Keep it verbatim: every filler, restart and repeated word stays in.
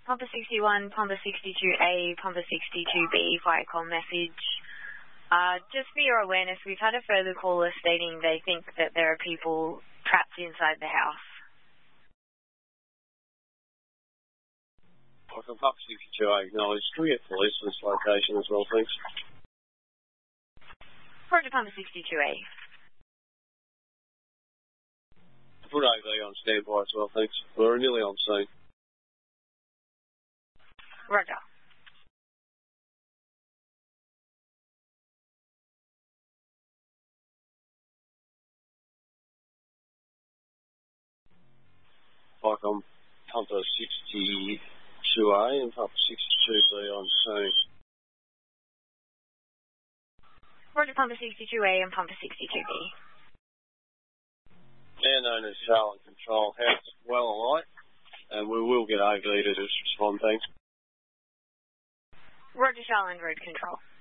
Pumper sixty-one, Pumper sixty-two A, Pumper sixty-two B, Viacom message. Uh, just for your awareness, we've had a further caller stating they think that there are people trapped inside the house. I can Pumper sixty-two A acknowledge. Can we get police to this location as well, thanks? Roger, Pumper sixty-two A. Put A V on standby as well, thanks. We're nearly on scene. Roger. Viacom Pumper sixty-two A and Pumper sixty-two B on scene. Roger, Pumper sixty-two A and Pumper sixty-two B. Now known as Charlotte Control, house well alight, and we will get A V to just respond, thanks. Roger, Charlotte Road Control.